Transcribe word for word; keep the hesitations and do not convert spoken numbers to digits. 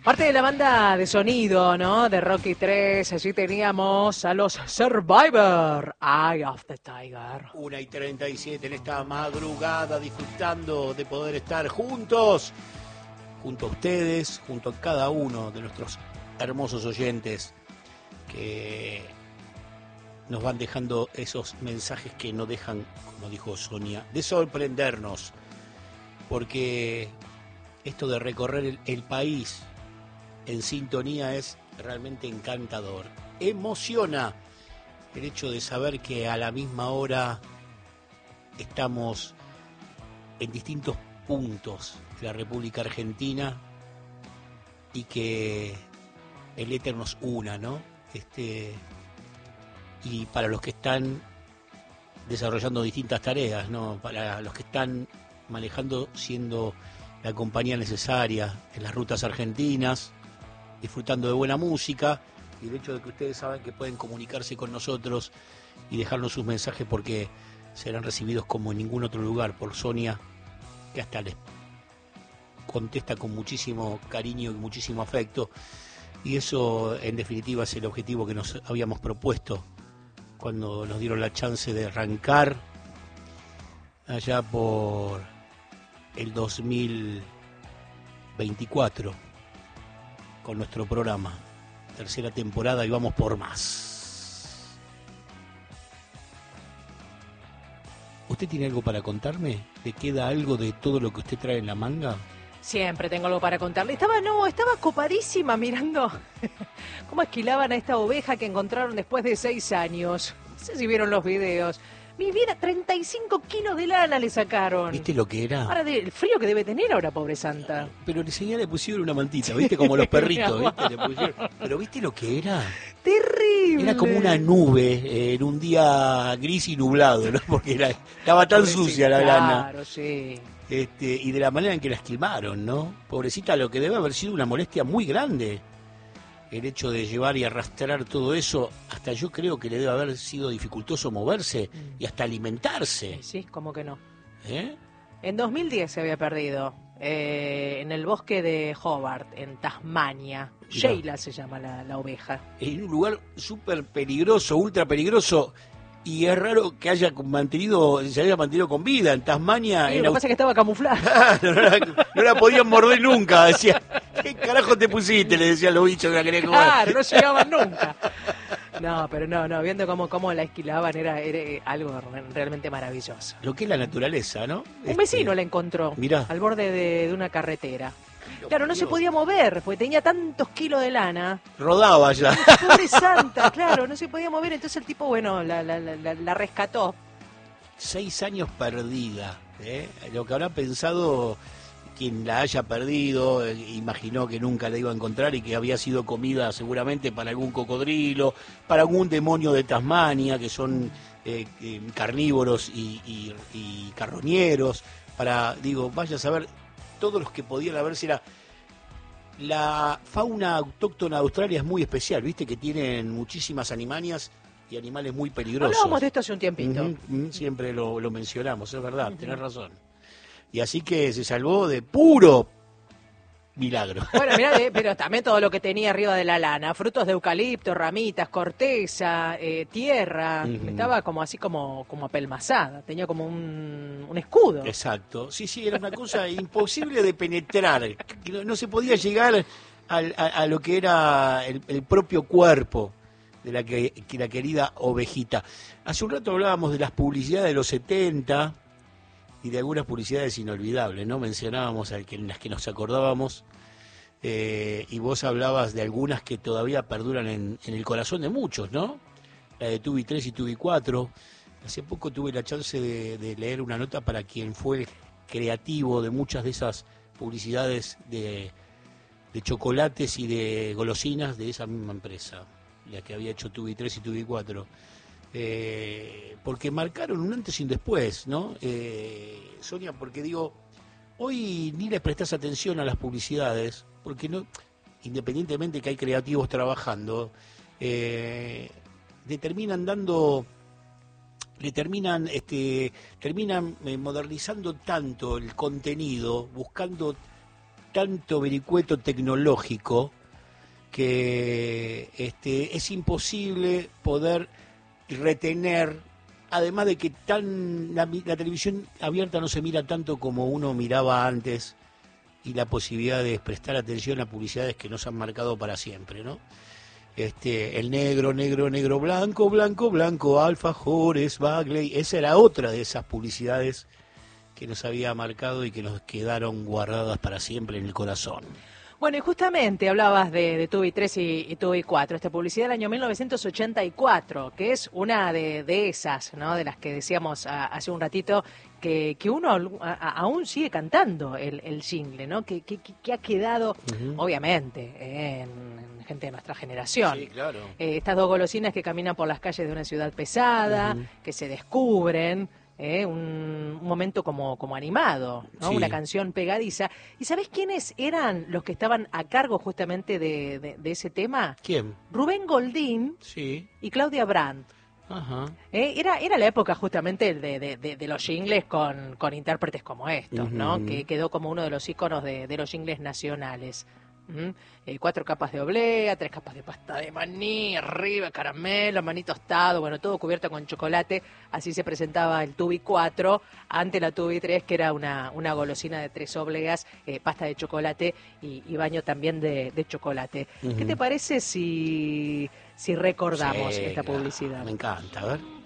Parte de la banda de sonido, ¿no? De Rocky tres, allí teníamos a los Survivor, Eye of the Tiger. una y treinta y siete en esta madrugada, disfrutando de poder estar juntos, junto a ustedes, junto a cada uno de nuestros hermosos oyentes que nos van dejando esos mensajes que no dejan, como dijo Sonia, de sorprendernos, porque esto de recorrer el, el país en sintonía es realmente encantador. Emociona el hecho de saber que a la misma hora estamos en distintos puntos de la República Argentina y que el éter nos una, ¿no? Este, y para los que están desarrollando distintas tareas, ¿no? Para los que están manejando, siendo la compañía necesaria en las rutas argentinas, disfrutando de buena música, y el hecho de que ustedes saben que pueden comunicarse con nosotros y dejarnos sus mensajes porque serán recibidos como en ningún otro lugar por Sonia, que hasta les contesta con muchísimo cariño y muchísimo afecto, y eso en definitiva es el objetivo que nos habíamos propuesto cuando nos dieron la chance de arrancar allá por el dos mil veinticuatro con nuestro programa, tercera temporada, y vamos por más. ¿Usted tiene algo para contarme? ¿Le queda algo de todo lo que usted trae en la manga? Siempre tengo algo para contarle. Estaba, no, estaba copadísima mirando cómo esquilaban a esta oveja que encontraron después de seis años. No sé si vieron los videos. Mi vida, treinta y cinco kilos de lana le sacaron. ¿Viste lo que era? Ahora, de, el frío que debe tener ahora, pobre santa. Pero le señala, le pusieron una mantita, ¿viste? Como los perritos, ¿viste? Le pusieron... Pero ¿viste lo que era? Terrible. Era como una nube eh, en un día gris y nublado, ¿no? Porque era, estaba tan Pobrecita, sucia la lana. Claro, sí. Este, y de la manera en que la esquimaron, ¿no? Pobrecita, lo que debe haber sido una molestia muy grande. El hecho de llevar y arrastrar todo eso, hasta yo creo que le debe haber sido dificultoso moverse y hasta alimentarse. Sí, ¿cómo que no? ¿Eh? En dos mil diez se había perdido, eh, en el bosque de Hobart, en Tasmania. Mirá. Sheila se llama la, la oveja. En un lugar súper peligroso, ultra peligroso, y es raro que haya mantenido, se haya mantenido con vida en Tasmania. Sí, en lo que Aus- pasa es que estaba camuflada. no, la, no la podían morder nunca, decía. ¿Qué carajo te pusiste? Le decían los bichos que la querían comer. Claro, no llegaban nunca. No, pero no, no, viendo cómo, cómo la esquilaban era, era algo re- realmente maravilloso. Lo que es la naturaleza, ¿no? Un vecino la encontró Mirá. al borde de, de una carretera. Claro, no se Dios. podía mover, porque tenía tantos kilos de lana. Rodaba ya. Pobre santa, claro, no se podía mover. Entonces el tipo, bueno, la, la, la, la rescató. Seis años perdida. ¿eh? Lo que habrá pensado quien la haya perdido, eh, imaginó que nunca la iba a encontrar y que había sido comida seguramente para algún cocodrilo, para algún demonio de Tasmania, que son eh, eh, carnívoros y, y, y carroñeros, para, digo, vaya a saber, todos los que podían haber, si era... La fauna autóctona de Australia es muy especial, viste que tienen muchísimas animanias y animales muy peligrosos. Hablábamos de esto hace un tiempito. Ujú, ujú, siempre lo, lo mencionamos, es verdad, uh-huh. Tenés razón. Y así que se salvó de puro milagro. Bueno, mirá, eh, pero también todo lo que tenía arriba de la lana, frutos de eucalipto, ramitas, corteza, eh, tierra, uh-huh. Estaba como así como, como apelmazada, tenía como un, un escudo. Exacto, sí, sí, era una cosa imposible de penetrar, no, no se podía llegar al, a, a lo que era el, el propio cuerpo de la, que, que la querida ovejita. Hace un rato hablábamos de las publicidades de los setenta y de algunas publicidades inolvidables, ¿no? Mencionábamos a que, en las que nos acordábamos, eh, y vos hablabas de algunas que todavía perduran en, en el corazón de muchos, ¿no? La de Tubi tres y Tubi cuatro. Hace poco tuve la chance de, de leer una nota para quien fue el creativo de muchas de esas publicidades de, de chocolates y de golosinas de esa misma empresa, la que había hecho Tubi tres y Tubi cuatro. Eh, porque marcaron un antes y un después, ¿no? Eh, Sonia, porque digo, hoy ni les prestás atención a las publicidades, porque no, independientemente que hay creativos trabajando, eh, le terminan dando, le terminan, este, terminan eh, modernizando tanto el contenido, buscando tanto vericueto tecnológico que este, es imposible poder retener, además de que tan la, la televisión abierta no se mira tanto como uno miraba antes, y la posibilidad de prestar atención a publicidades que nos han marcado para siempre, ¿no? Este, el negro, negro, negro, blanco, blanco, blanco, alfajores, Bagley, esa era otra de esas publicidades que nos había marcado y que nos quedaron guardadas para siempre en el corazón. Bueno, y justamente hablabas de, de Tubi tres y, y Tubi cuatro, esta publicidad del año mil novecientos ochenta y cuatro, que es una de, de esas, ¿no? De las que decíamos a, hace un ratito, que, que uno a, a, aún sigue cantando el, el jingle, ¿no? Que, que, que ha quedado, uh-huh. obviamente, en, en gente de nuestra generación. Sí, claro. Eh, estas dos golosinas que caminan por las calles de una ciudad pesada, uh-huh. que se descubren. Eh, un, un momento como, como animado, ¿no? Sí. Una canción pegadiza. ¿Y sabés quiénes eran los que estaban a cargo justamente de, de, de ese tema? ¿Quién? Rubén Goldín sí. y Claudia Brandt. Ajá. Eh, era, era la época justamente de, de, de, de los jingles con, con intérpretes como estos, uh-huh. ¿no? Que quedó como uno de los íconos de, de los jingles nacionales. ¿Mm? Eh, cuatro capas de oblea, tres capas de pasta de maní, arriba caramelo, maní tostado, bueno, todo cubierto con chocolate. Así se presentaba el Tubi cuatro ante la Tubi tres, que era una, una golosina de tres obleas, eh, pasta de chocolate y, y baño también de, de chocolate. Uh-huh. ¿Qué te parece si, si recordamos sí, esta claro, publicidad? Me encanta, a ver.